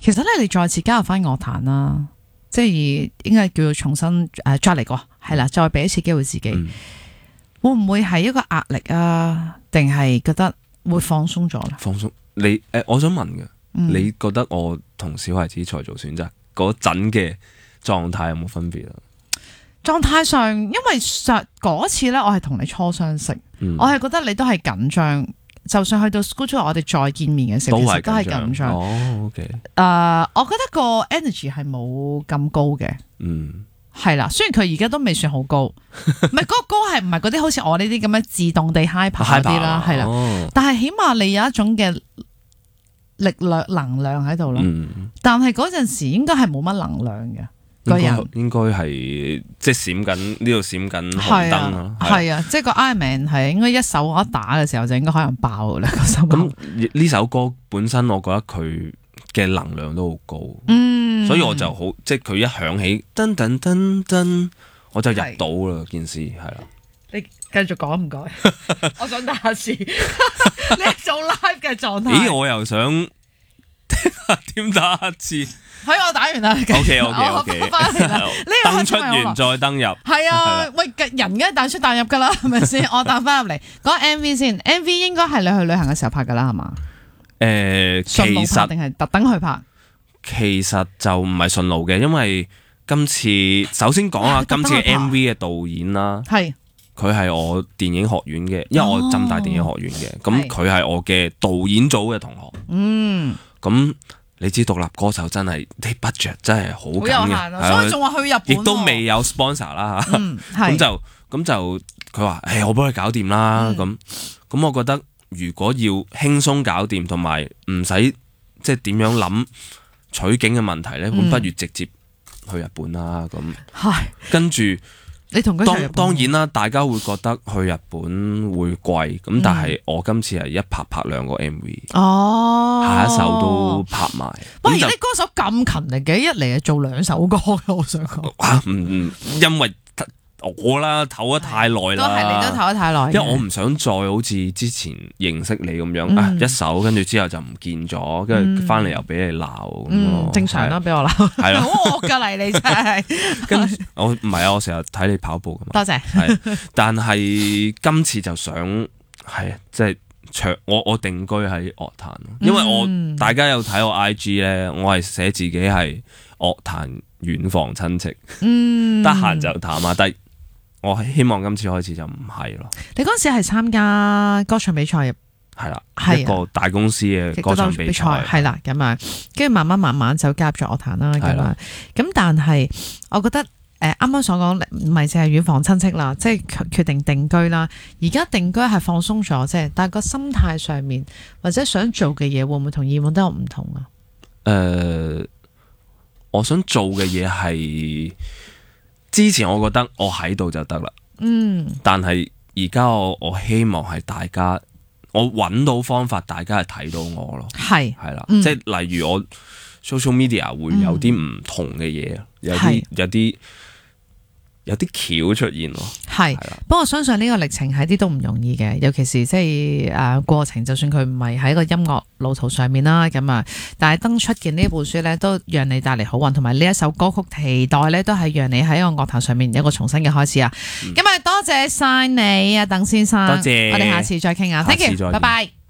其實咧，你再次加入翻樂壇啦，即係應該叫做重新再嚟過，係啦，再俾一次機會自己，會唔會係一個壓力啊？定係覺得會放鬆咗咧？ 放鬆，我想問嘅，你覺得我同小孩子才做選擇嗰陣嘅狀態有冇分別啊？ 狀態上，因為嗰次咧，我係同你初相識，我係覺得你都係緊張。就算去到 school tour，我哋再見面嘅時候，其實都係緊張。 哦，OK。 我覺得個 energy 係冇咁高嘅。係啦，雖然佢而家都未算好高，唔係嗰個高係唔係嗰啲好似我呢啲咁樣自動地 hyper 嗰啲啦，係啦。但係起碼你有一種嘅力量能量喺度咯。但係嗰陣時應該係冇乜能量嘅。 應該係即係閃緊呢度閃緊紅燈咯， 係啊，即係個 Iron Man 係應該一手我一打嘅時候就應該可能爆啦個心。 咁呢首歌本身我覺得佢嘅能量都好高，所以我就好即係佢一響起噔噔噔噔，我就入到啦件事係啦。 你繼續講唔該，我想打下字，你係做 live 嘅狀態。 咦，我又想聽下點打下字。 喺我打完啦。 OK， 翻嚟啦。 登出完再登入。係啊，喂，人嘅彈出彈入噶啦，係咪先？我彈翻入嚟講 MV 先 ，MV 應該係你去旅行嘅時候拍噶啦，係嘛？ 其實定係特登去拍？ 其實就唔係順路嘅，因為今次首先講下今次嘅 MV 嘅導演啦，係佢係我電影學院嘅，因為我浸大電影學院嘅，咁佢係我嘅導演組嘅同學。咁。你知獨立歌手真係啲 budget 真係好緊嘅， 所以仲話去日本， 亦都未有 sponsor 啦嚇。咁就佢話，我幫佢搞掂啦。咁我覺得如果要輕鬆搞掂，同埋唔使即係點樣諗取景嘅問題咧，咁不如直接去日本啦。咁跟住。 你同佢當然啦，大家會覺得去日本會貴，咁但係我今次係一拍兩個 MV，下一首都拍埋。 喂，而家啲歌手咁勤力嘅，一嚟係做2首歌嘅，我想講。 因為我啦唞得太耐啦， 都係你都唞得太耐。 因為我唔想再好似之前認識你咁樣，一首跟住之後就唔見咗，跟住翻嚟又俾你鬧。 正常啦，俾我鬧。係啦，好惡噶嚟你真係。 跟我唔係啊，我成日睇你跑步噶嘛。 多謝。 但係今次就想即係我定居喺樂壇，因為大家有睇我 IG 咧，我係寫自己係樂壇遠房親戚，得閒就談下。但我係希望今次開始就唔係咯。你嗰時係參加歌唱比賽， 係啦，一個大公司嘅歌唱比賽， 係啦咁啊，跟住慢慢就加入咗樂壇啦咁啊。咁但係我覺得啱啱所講唔係淨係遠房親戚啦，即係決定定居啦。而家定居係放鬆咗啫，但係個心態上面或者想做嘅嘢會唔會同以往都有唔同啊？ 我想做嘅嘢係。之前我覺得我喺度就得啦，但係而家我希望係大家，我揾到方法，大家係睇到我咯，係啦，即係例如我 social media 會有啲唔同嘅嘢，有啲橋出現咯， 係。不過我相信呢個歷程係啲都唔容易嘅，尤其是即係過程，就算佢唔係喺個音樂路途上面啦，咁啊，但係登出嘅呢本書咧，都讓你帶嚟好運，同埋呢一首歌曲期待咧，都係讓你喺個樂壇上面有一個重新嘅開始啊！今日多謝晒你啊，鄧先生，多謝，我哋下次再傾啊，Thank you，拜拜。